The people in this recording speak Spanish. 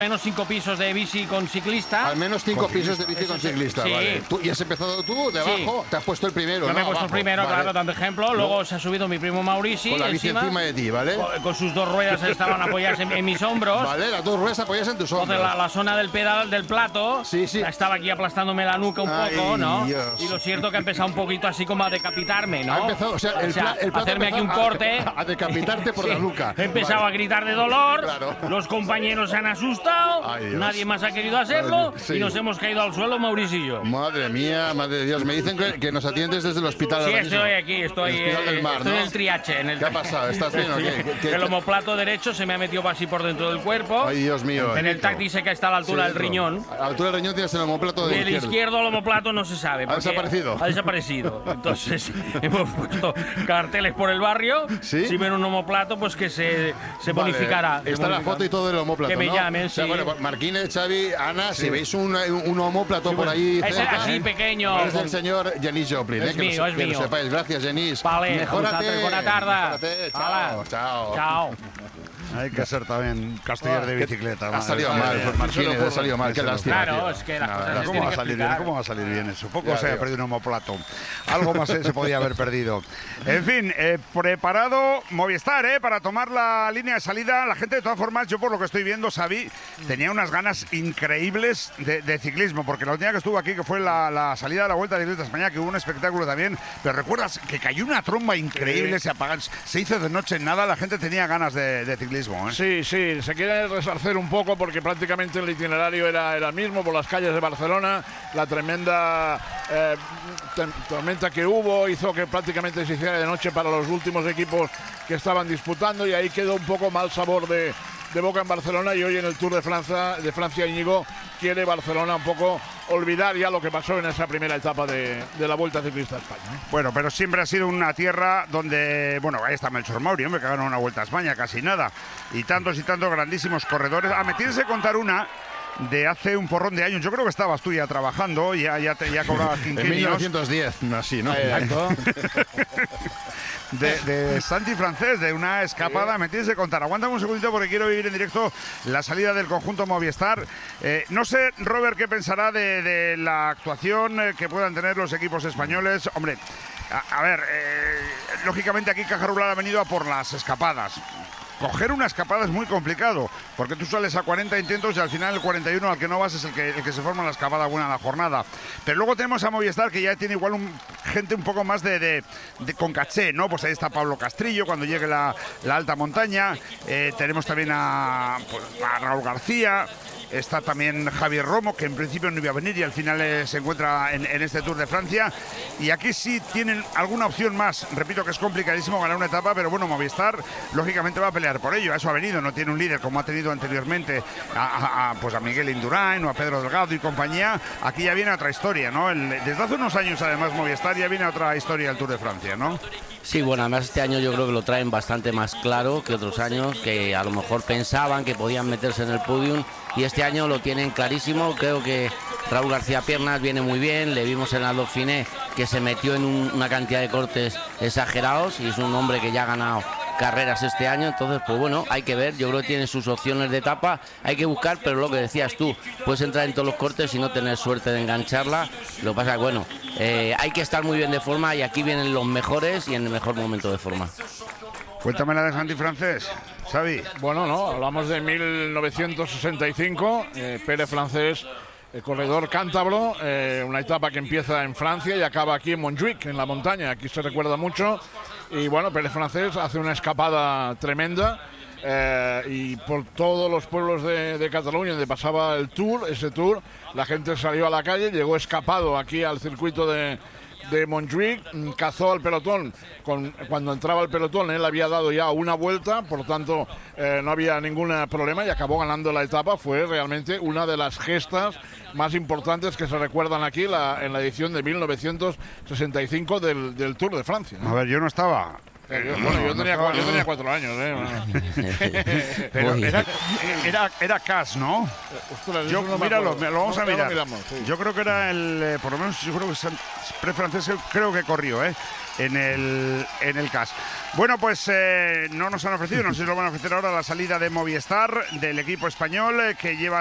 menos 5 pisos de bici con ciclista. Al menos 5 pisos de bici con ciclista, sí. vale. ¿Y has empezado tú de abajo? Te has puesto el primero, Yo ¿no? me he puesto el primero, vale. claro, dando ejemplo. Luego se ha subido mi primo Maurici. Con la bici encima de ti, ¿vale? Con sus 2 ruedas estaban apoyadas en mis hombros. Vale, las 2 ruedas apoyadas en tus hombros. Entonces la zona del pedal del plato estaba aquí aplastándome la nuca un poco, ¿no? Dios. Y lo cierto que ha empezado un poquito así como a decapitarme, ¿no? Ha empezado, o sea, el plato hacerme aquí un corte. A decapitarte por la nuca. He empezado a gritar de dolor. Claro. Los compañeros se han asustado. Nadie más ha querido hacerlo. Sí. Y nos hemos caído al suelo, Mauricio y yo. Madre mía, madre de Dios. Me dicen que nos atiendes desde el hospital. Sí, estoy aquí, estoy del Mar, estoy ¿no? en el triache. ¿Qué ha pasado? ¿Estás bien o qué? El omoplato derecho se me ha metido así por dentro del cuerpo. Ay, Dios mío. En el TAC dice que está a la altura del riñón. A la altura del riñón tienes el omoplato del izquierdo. El izquierdo, el omoplato no se sabe. ¿Ha desaparecido? Ha desaparecido. Entonces hemos puesto carteles por el barrio. ¿Sí? Si ven un omoplato, pues que se bonificará. Está la foto y todo del omoplato, que me ¿no? llamen, o sea, sí. bueno, Marquines, Xavi, Ana, si veis un omóplato por ahí es cerca, así pequeño. es del señor Genís Joplin. Es mío, es que mío. lo sepáis. Gracias, Genís. Vale, mejórate. Buena tarde. Mejórate. Chao, chao. Chao. Hay que ser también castellar de bicicleta. Ha salido mal, Marquines, ha salido mal. Qué lástima. Claro, es que las cosas ¿Cómo va a salir bien? ¿Cómo va a salir bien eso? Poco se ha perdido un omoplato. Algo más se podía haber perdido. En fin, preparado Movistar, para tomar la línea de salida. La gente, de todas formas, yo por lo que estoy viendo, Xavi, tenía unas ganas increíbles de ciclismo, porque la última vez que estuvo aquí, que fue la salida de la Vuelta de Ciclistas España, que hubo un espectáculo también, pero recuerdas que cayó una tromba increíble, se hizo de noche en nada, la gente tenía ganas de ciclismo. Sí, se quiere resarcer un poco porque prácticamente el itinerario era el mismo por las calles de Barcelona. La tremenda tormenta que hubo hizo que prácticamente se hiciera de noche para los últimos equipos que estaban disputando, y ahí quedó un poco mal sabor de boca en Barcelona. Y hoy en el Tour de Francia, Íñigo quiere Barcelona un poco olvidar ya lo que pasó en esa primera etapa de la Vuelta Ciclista a España. Bueno, pero siempre ha sido una tierra donde, bueno, ahí está Melchor Mauri, hombre, que ganó una Vuelta a España, casi nada. Y tantos grandísimos corredores. Me tienes que contar una de hace un porrón de años. Yo creo que estabas tú ya trabajando, ya cobrabas quinquenios. En 1910, así, ¿no? Exacto. De Santi Francés, de una escapada. Me tienes que contar. Aguántame un segundito porque quiero vivir en directo la salida del conjunto Movistar. No sé, Robert, qué pensará de la actuación que puedan tener los equipos españoles. Hombre, a ver, lógicamente aquí Caja ha venido a por las escapadas. Coger una escapada es muy complicado, porque tú sales a 40 intentos y al final el 41 al que no vas es el que se forma la escapada buena en la jornada. Pero luego tenemos a Movistar, que ya tiene igual gente un poco más con caché, ¿no? Pues ahí está Pablo Castrillo cuando llegue la alta montaña. Tenemos también a Raúl García. Está también Javier Romo, que en principio no iba a venir y al final se encuentra en este Tour de Francia. Y aquí sí tienen alguna opción más. Repito que es complicadísimo ganar una etapa, pero bueno, Movistar lógicamente va a pelear por ello. A eso ha venido, no tiene un líder como ha tenido anteriormente pues a Miguel Indurain o a Pedro Delgado y compañía. Aquí ya viene otra historia, ¿no? Desde hace unos años además Movistar ya viene otra historia del Tour de Francia, ¿no? Sí, bueno, además este año yo creo que lo traen bastante más claro que otros años, que a lo mejor pensaban que podían meterse en el podium, y este año lo tienen clarísimo. Creo que Raúl García Piernas viene muy bien, le vimos en la Dauphiné que se metió en una cantidad de cortes exagerados y es un hombre que ya ha ganado carreras este año. Entonces, pues bueno, hay que ver. Yo creo que tiene sus opciones de etapa, hay que buscar, pero lo que decías tú, puedes entrar en todos los cortes y no tener suerte de engancharla. Lo que pasa es que, bueno, hay que estar muy bien de forma y aquí vienen los mejores y en el mejor momento de forma. Cuéntame la de Santi Francés, Xavi. Bueno, no, hablamos de 1965, Pere Francés, el corredor cántabro, una etapa que empieza en Francia y acaba aquí en Montjuic, en la montaña. Aquí se recuerda mucho. Y bueno, Pere Francés hace una escapada tremenda. Y por todos los pueblos de Cataluña donde pasaba ese tour, la gente salió a la calle, llegó escapado aquí al circuito de Montjuic, cazó al pelotón. Cuando entraba el pelotón él había dado ya una vuelta, por lo tanto no había ningún problema y acabó ganando la etapa. Fue realmente una de las gestas más importantes que se recuerdan aquí en la edición de 1965 del Tour de Francia, ¿no? A ver, yo no estaba. Yo tenía 4 años, Pero era Cas, ¿no? Ostras, Míralo, lo vamos a mirar. Miramos, sí. Yo creo que era por lo menos yo creo que es pre-francés, creo que corrió, en el CAS. Bueno, pues no nos han ofrecido, no sé si lo van a ofrecer ahora, la salida de Movistar, del equipo español, que lleva